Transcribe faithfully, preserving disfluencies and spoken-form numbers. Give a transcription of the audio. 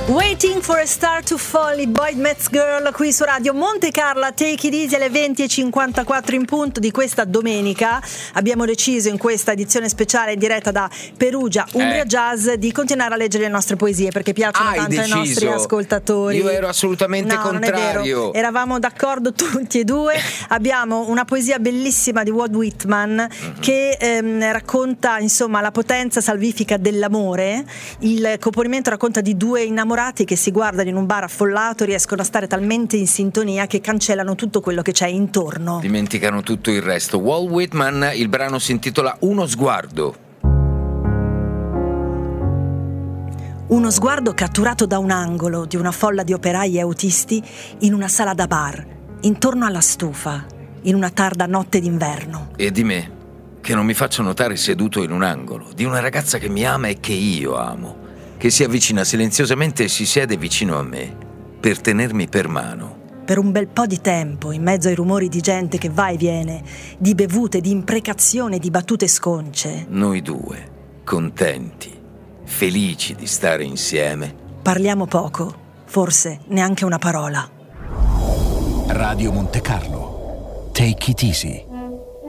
Waiting for a Star to Fall, Boy Meets Girl, qui su Radio Monte Carlo. Take it easy alle venti e cinquantaquattro in punto di questa domenica. Abbiamo deciso in questa edizione speciale in diretta da Perugia, Umbria eh. Jazz, di continuare a leggere le nostre poesie perché piacciono Hai tanto deciso? ai nostri ascoltatori. Io ero assolutamente no, contrario. Non è vero. Eravamo d'accordo tutti e due. Abbiamo una poesia bellissima di Walt Whitman mm-hmm. che ehm, racconta insomma la potenza salvifica dell'amore. Il componimento racconta di due innamorati che si guardano in un bar affollato, riescono a stare talmente in sintonia che cancellano tutto quello che c'è intorno. Dimenticano tutto il resto. Walt Whitman, il brano si intitola Uno sguardo. Uno sguardo catturato da un angolo di una folla di operai e autisti in una sala da bar, intorno alla stufa, in una tarda notte d'inverno. E di me, che non mi faccio notare seduto in un angolo, di una ragazza che mi ama e che io amo, che si avvicina silenziosamente e si siede vicino a me per tenermi per mano. Per un bel po' di tempo, in mezzo ai rumori di gente che va e viene, di bevute, di imprecazioni, di battute sconce. Noi due, contenti, felici di stare insieme. Parliamo poco, forse neanche una parola. Radio Monte Carlo. Take it easy.